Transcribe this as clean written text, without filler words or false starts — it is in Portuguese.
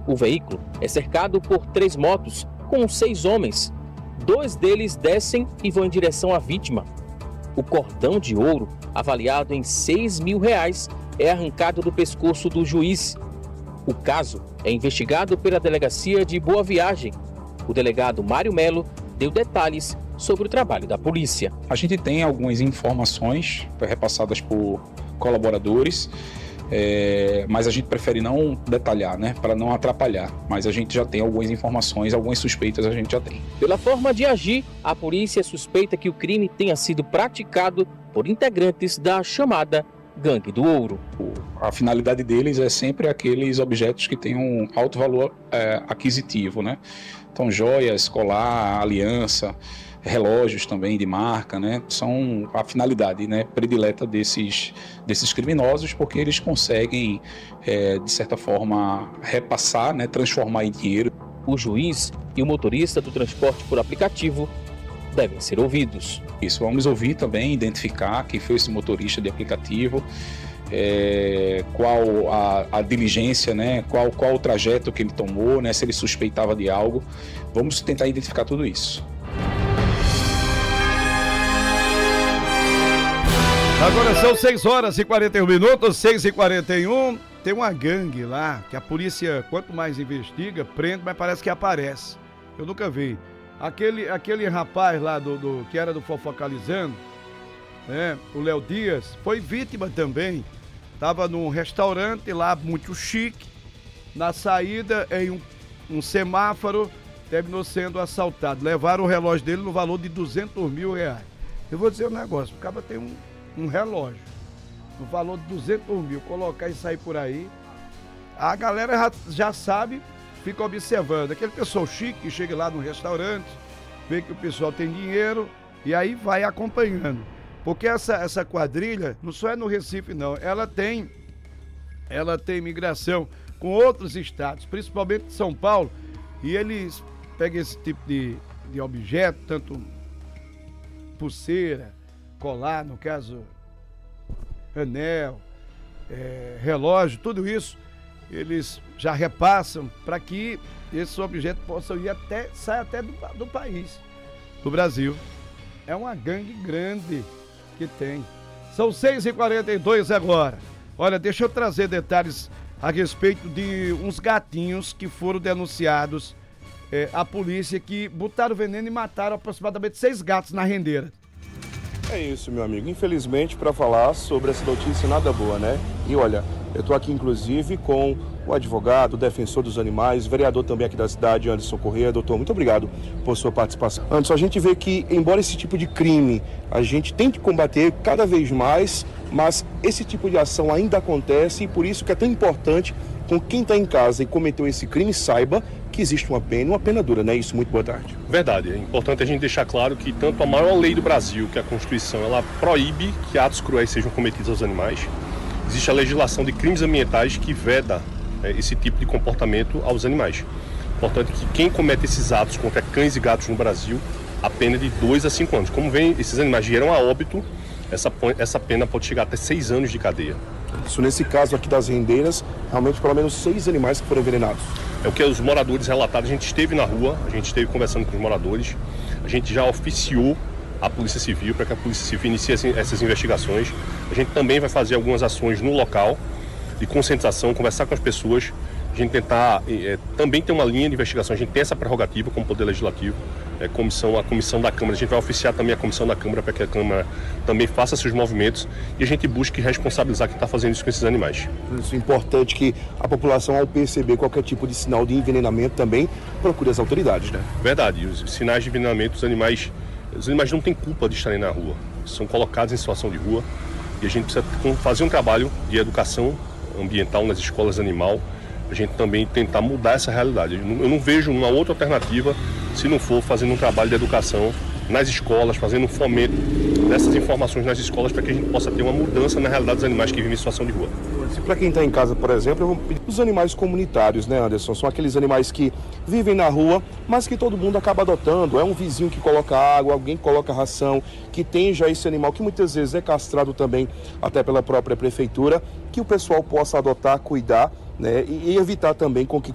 O veículo é cercado por 3 motos com 6 homens. 2 deles descem e vão em direção à vítima. O cordão de ouro, avaliado em R$6.000, é arrancado do pescoço do juiz. O caso é investigado pela Delegacia de Boa Viagem. O delegado Mário Melo deu detalhes sobre o trabalho da polícia. A gente tem algumas informações repassadas por colaboradores, mas a gente prefere não detalhar, para não atrapalhar. Mas a gente já tem algumas informações, algumas suspeitas a gente já tem. Pela forma de agir, a polícia suspeita que o crime tenha sido praticado por integrantes da chamada Gangue do Ouro. A finalidade deles é sempre aqueles objetos que têm um alto valor aquisitivo, Então, joias, colar, aliança, relógios também de marca, São a finalidade, predileta desses criminosos, porque eles conseguem, de certa forma, repassar, transformar em dinheiro. O juiz e o motorista do transporte por aplicativo devem ser ouvidos. Isso, vamos ouvir também, identificar quem foi esse motorista de aplicativo, qual a diligência, qual o trajeto que ele tomou, se ele suspeitava de algo. Vamos tentar identificar tudo isso. Agora são 6h41, 6h41. Tem uma gangue lá que a polícia, quanto mais investiga, prende, mas parece que aparece. Eu nunca vi. Aquele rapaz lá que era do Fofocalizando, o Léo Dias, foi vítima também. Tava num restaurante lá muito chique. Na saída, em um semáforo, terminou sendo assaltado. Levaram o relógio dele no valor de R$200.000. Eu vou dizer um negócio, o cara tem um relógio no valor de R$200.000, colocar e sair por aí, a galera já sabe, fica observando. Aquele pessoal chique que chega lá no restaurante, vê que o pessoal tem dinheiro e aí vai acompanhando. Porque essa quadrilha não só é no Recife, não. Ela tem migração com outros estados, principalmente São Paulo, e eles pegam esse tipo de objeto, tanto pulseira, colar, no caso, anel, relógio, tudo isso, eles já repassam para que esses objetos possam sair até do país, do Brasil. É uma gangue grande que tem. São 6h42 agora. Olha, deixa eu trazer detalhes a respeito de uns gatinhos que foram denunciados à polícia, que botaram veneno e mataram aproximadamente 6 gatos na rendeira. É isso, meu amigo. Infelizmente, para falar sobre essa notícia nada boa, E olha, eu estou aqui inclusive com o advogado, o defensor dos animais, vereador também aqui da cidade, Anderson Corrêa. Doutor, muito obrigado por sua participação. Anderson, a gente vê que, embora esse tipo de crime a gente tente combater cada vez mais, mas esse tipo de ação ainda acontece e por isso que é tão importante com quem está em casa e cometeu esse crime saiba que existe uma pena dura, Isso, muito boa tarde. Verdade, é importante a gente deixar claro que tanto a maior lei do Brasil, que é a Constituição, ela proíbe que atos cruéis sejam cometidos aos animais. Existe a legislação de crimes ambientais que veda esse tipo de comportamento aos animais. Portanto, que quem comete esses atos contra cães e gatos no Brasil, a pena é de 2 a 5 anos. Como vem, esses animais vieram a óbito, essa pena pode chegar até 6 anos de cadeia. Isso, nesse caso aqui das rendeiras, realmente pelo menos 6 animais que foram envenenados. É o que os moradores relataram. A gente esteve na rua, a gente esteve conversando com os moradores, a gente já oficiou a Polícia Civil para que a Polícia Civil inicie essas investigações. A gente também vai fazer algumas ações no local de conscientização, conversar com as pessoas, a gente tentar também ter uma linha de investigação. A gente tem essa prerrogativa como Poder Legislativo, a comissão da Câmara. A gente vai oficiar também a comissão da Câmara para que a Câmara também faça seus movimentos e a gente busque responsabilizar quem está fazendo isso com esses animais. Isso é importante que a população, ao perceber qualquer tipo de sinal de envenenamento, também procure as autoridades, Verdade, os sinais de envenenamento, os animais não têm culpa de estarem na rua, são colocados em situação de rua e a gente precisa fazer um trabalho de educação ambiental nas escolas animal, a gente também tentar mudar essa realidade. Eu não vejo uma outra alternativa se não for fazendo um trabalho de educação nas escolas, fazendo um fomento dessas informações nas escolas para que a gente possa ter uma mudança na realidade dos animais que vivem em situação de rua. Para quem está em casa, por exemplo, eu vou pedir os animais comunitários, Anderson? São aqueles animais que vivem na rua, mas que todo mundo acaba adotando. É um vizinho que coloca água, alguém que coloca ração, que tem já esse animal, que muitas vezes é castrado também, até pela própria prefeitura, que o pessoal possa adotar, cuidar, e evitar também com que